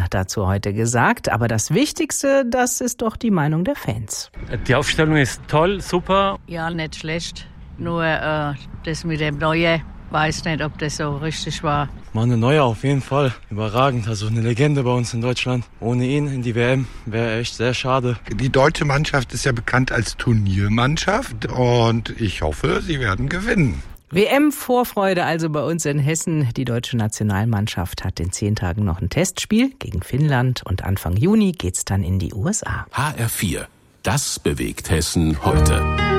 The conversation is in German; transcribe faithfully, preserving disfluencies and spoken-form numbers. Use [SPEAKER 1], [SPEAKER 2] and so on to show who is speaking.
[SPEAKER 1] hat dazu heute gesagt. Aber das Wichtigste, das ist doch die Meinung der Fans.
[SPEAKER 2] Die Aufstellung ist toll, super.
[SPEAKER 3] Ja, nicht schlecht. Nur äh, das mit dem Neuen, weiß nicht, ob das so richtig war.
[SPEAKER 4] Manuel Neuer auf jeden Fall überragend, also eine Legende bei uns in Deutschland. Ohne ihn in die W M wäre echt sehr schade.
[SPEAKER 5] Die deutsche Mannschaft ist ja bekannt als Turniermannschaft und ich hoffe, sie werden gewinnen.
[SPEAKER 1] W M-Vorfreude also bei uns in Hessen. Die deutsche Nationalmannschaft hat in zehn Tagen noch ein Testspiel gegen Finnland und Anfang Juni geht's dann in die U S A.
[SPEAKER 6] H R vier, das bewegt Hessen heute.